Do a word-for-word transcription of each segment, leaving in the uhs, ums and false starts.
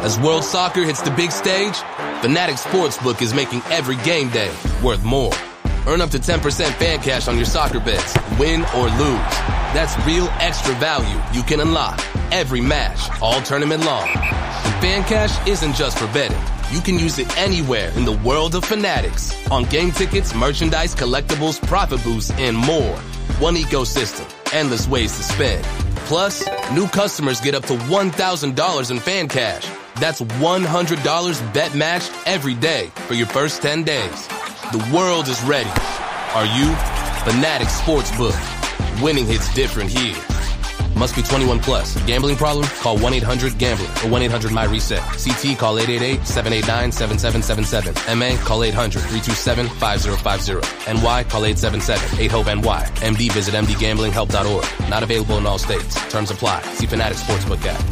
As world soccer hits the big stage, Fanatics Sportsbook is making every game day worth more. Earn up to ten percent fan cash on your soccer bets, win or lose. That's real extra value you can unlock every match, all tournament long. And fan cash isn't just for betting. You can use it anywhere in the world of Fanatics. On game tickets, merchandise, collectibles, profit boosts, and more. One ecosystem, endless ways to spend. Plus, new customers get up to one thousand dollars in fan cash. That's one hundred dollars bet match every day for your first ten days. The world is ready. Are you? Fanatics Sportsbook. Winning hits different here. Must be twenty-one plus. Gambling problem? Call one eight hundred gambler or one eight hundred my reset. C T call eight eight eight, seven eight nine, seven seven seven seven. M A call eight hundred, three two seven, five zero five zero. N Y call eight seven seven, eight hope N Y. M D visit m d gambling help dot org. Not available in all states. Terms apply. See Fanatics Sportsbook app.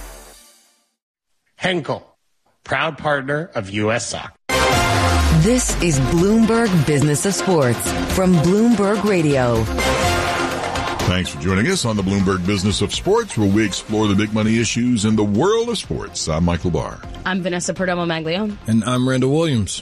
Henkel, proud partner of U S Soccer. This is Bloomberg Business of Sports from Bloomberg Radio. Thanks for joining us on the Bloomberg Business of Sports, where we explore the big money issues in the world of sports. I'm Michael Barr. I'm Vanessa Perdomo-Maglione. And I'm Randall Williams.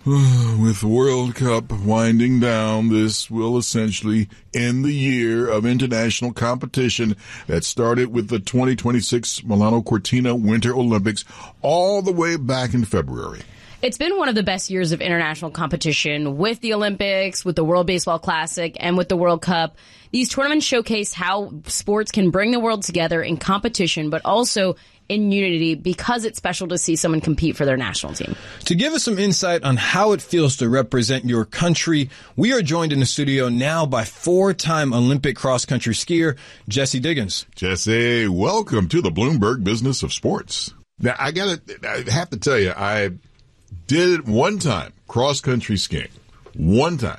With the World Cup winding down, this will essentially end the year of international competition that started with the twenty twenty-six Milano Cortina Winter Olympics all the way back in February. It's been one of the best years of international competition with the Olympics, with the World Baseball Classic, and with the World Cup. These tournaments showcase how sports can bring the world together in competition, but also in unity, because it's special to see someone compete for their national team. To give us some insight on how it feels to represent your country, we are joined in the studio now by four-time Olympic cross-country skier, Jessie Diggins. Jessie, welcome to the Bloomberg Business of Sports. Now, I gotta, I have to tell you, I did it one time, cross-country skiing, one time,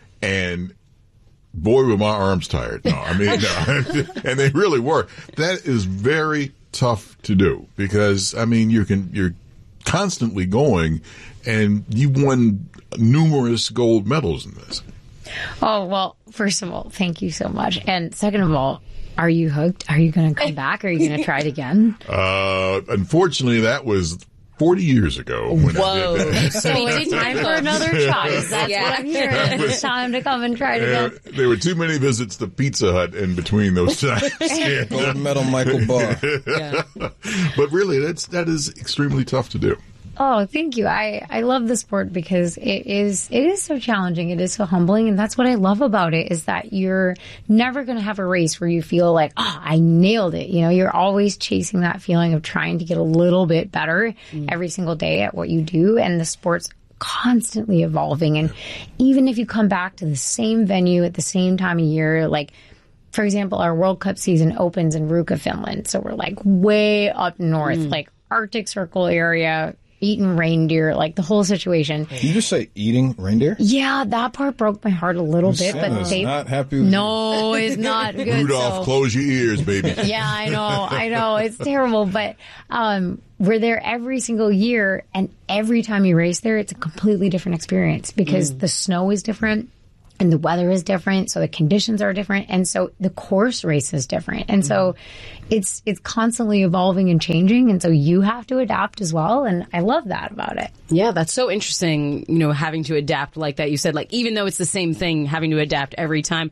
and boy, were my arms tired. No, I mean, no, and they really were. That is very tough to do because, I mean, you can, you're constantly going, and you won numerous gold medals in this. Oh, well, first of all, thank you so much. And second of all, are you hooked? Are you going to come back? Are you going to try it again? Uh, unfortunately, that was forty years ago. When Whoa. I did that. So it's time for another try. That's yeah. what I'm hearing. It's time to come and try it There, again. there were too many visits to Pizza Hut in between those times. Yeah. Gold medal Michael Barr. Yeah. But really, that's, that is extremely tough to do. Oh, thank you. I, I love the sport because it is it is so challenging. It is so humbling. And that's what I love about it, is that you're never going to have a race where you feel like, oh, I nailed it. You know, you're always chasing that feeling of trying to get a little bit better mm. every single day at what you do. And the sport's constantly evolving. And even if you come back to the same venue at the same time of year, like, for example, our World Cup season opens in Ruka, Finland. So we're like way up north, mm. like Arctic Circle area, eating reindeer, like the whole situation. Did you just say eating reindeer? Yeah, that part broke my heart a little bit. Santa's But they not happy with No, it's not good. Rudolph, so. close your ears, baby. Yeah, I know, I know. It's terrible. But um, we're there every single year, and every time you race there, it's a completely different experience because mm. the snow is different. And the weather is different, so the conditions are different, and so the course race is different. And so it's it's constantly evolving and changing, and so you have to adapt as well, and I love that about it. Yeah, that's so interesting, you know, having to adapt like that. You said, like, even though it's the same thing, having to adapt every time.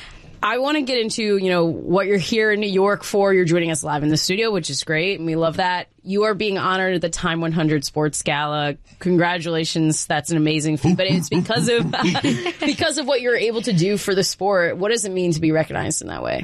I want to get into, you know, what you're here in New York for. You're joining us live in the studio, which is great, and we love that. You are being honored at the Time one hundred Sports Gala. Congratulations. That's an amazing feat, but it's because of because of what you're able to do for the sport. What does it mean to be recognized in that way?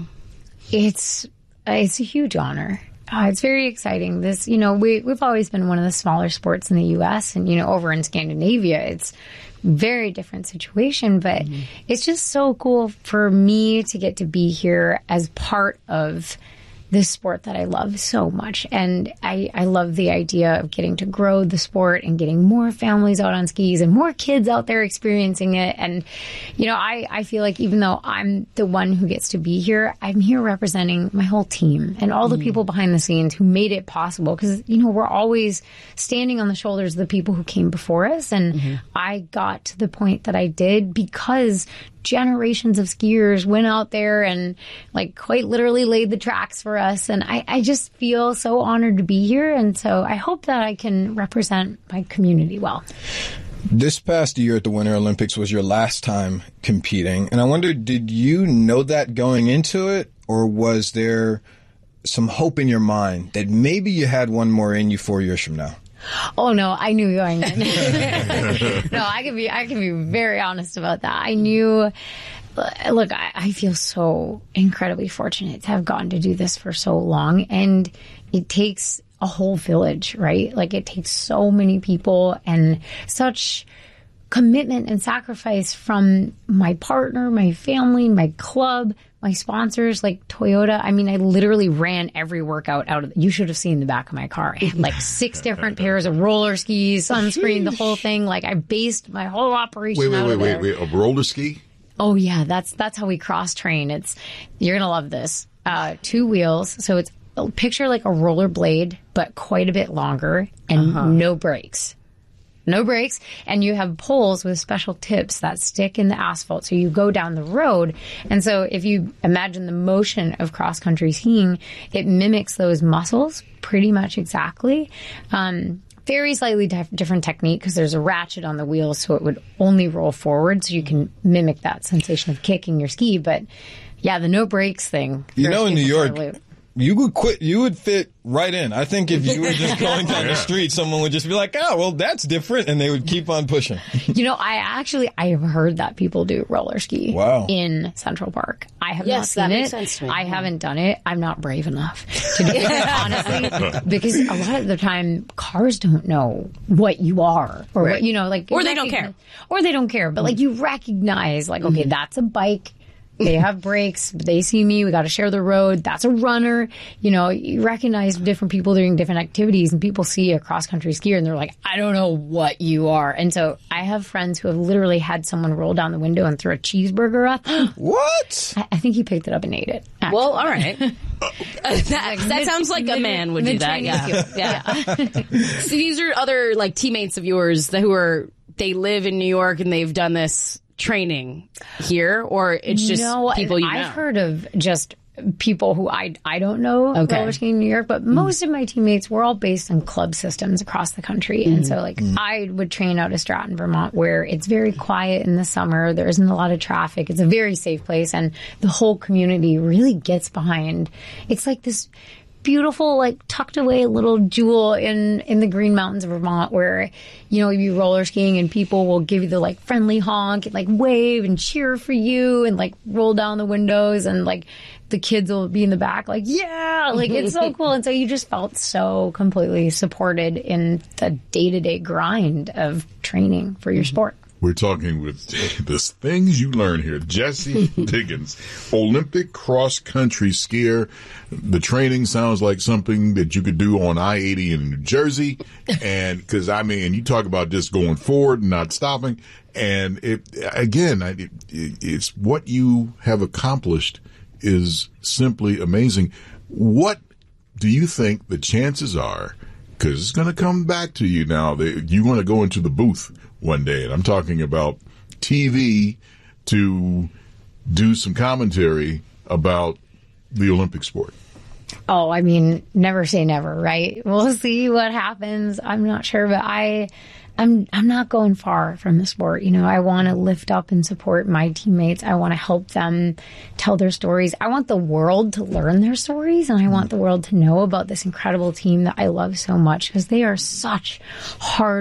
It's it's a huge honor. Uh, it's very exciting. This, you know, we, we've always been one of the smaller sports in the U S, and, you know, over in Scandinavia, it's very different situation, but mm-hmm. it's just so cool for me to get to be here as part of this sport that I love so much. And I, I love the idea of getting to grow the sport and getting more families out on skis and more kids out there experiencing it. And, you know, I, I feel like even though I'm the one who gets to be here, I'm here representing my whole team and all the mm. people behind the scenes who made it possible. Because, you know, we're always standing on the shoulders of the people who came before us. And mm-hmm. I got to the point that I did because generations of skiers went out there and like quite literally laid the tracks for us. And I, I just feel so honored to be here. And so I hope that I can represent my community well. This past year at the Winter Olympics was your last time competing. And I wonder, did you know that going into it, or was there some hope in your mind that maybe you had one more in you four years from now? Oh no, I knew going in. No, I can be, I can be very honest about that. I knew, look, I, I feel so incredibly fortunate to have gotten to do this for so long, and it takes a whole village, right? Like it takes so many people and such commitment and sacrifice from my partner, my family, my club, my sponsors, like Toyota. I mean, I literally ran every workout out of, you should have seen the back of my car. I had like six different pairs of roller skis, sunscreen, the whole thing. Like I based my whole operation wait, wait, out wait, of wait, there. wait, a roller ski? Oh yeah, that's, that's how we cross train. It's, you're going to love this. Uh, two wheels. So it's, picture like a roller blade, but quite a bit longer, and uh-huh. no brakes. No brakes. And you have poles with special tips that stick in the asphalt. So you go down the road. And so if you imagine the motion of cross-country skiing, it mimics those muscles pretty much exactly. Um, very slightly dif- different technique because there's a ratchet on the wheels, so it would only roll forward. So you can mimic that sensation of kicking your ski. But yeah, the no brakes thing. You know, in New York, you would quit. You would fit right in. I think if you were just going down the street, someone would just be like, "Oh, well, that's different," and they would keep on pushing. You know, I actually I have heard that people do roller ski wow. in Central Park. I have yes, not seen that it. Makes sense to me. I yeah. haven't done it. I'm not brave enough to do it, honestly, because a lot of the time cars don't know what you are, or right. what you know, like or they don't care, or they don't care. But like you recognize, like okay, mm-hmm. that's a bike. They have brakes. They see me. We got to share the road. That's a runner. You know, you recognize different people doing different activities, and people see a cross-country skier, and they're like, I don't know what you are. And so I have friends who have literally had someone roll down the window and throw a cheeseburger at them. What? I, I think he picked it up and ate it. Actually. Well, all right. uh, that, that sounds like a man would do that. Yeah. yeah. yeah. So these are other like teammates of yours that who are, they live in New York and they've done this training here, or it's just no, people you know? I've heard of just people who I, I don't know okay. roller skating in New York, but mm. most of my teammates were all based on club systems across the country. Mm. And so like mm. I would train out of Stratton, Vermont, where it's very quiet in the summer. There isn't a lot of traffic. It's a very safe place, and the whole community really gets behind. It's like this beautiful, like tucked away little jewel in, in the Green Mountains of Vermont where, you know, you roller skiing and people will give you the like friendly honk and like wave and cheer for you and like roll down the windows, and like the kids will be in the back like, yeah, like it's so cool. And so you just felt so completely supported in the day-to-day grind of training for your sport. We're talking with the things you learn here. Jessie Diggins, Olympic cross-country skier. The training sounds like something that you could do on I eighty in New Jersey. And because, I mean, you talk about just going forward and not stopping. And it, again, it, it's what you have accomplished is simply amazing. What do you think the chances are? Because it's going to come back to you now. That you're going to go into the booth one day, and I'm talking about T V, to do some commentary about the Olympic sport. Oh, I mean, never say never, right? We'll see what happens. I'm not sure, but I, I'm, I'm not going far from the sport. You know, I want to lift up and support my teammates. I want to help them tell their stories. I want the world to learn their stories, and I want the world to know about this incredible team that I love so much, because they are such hard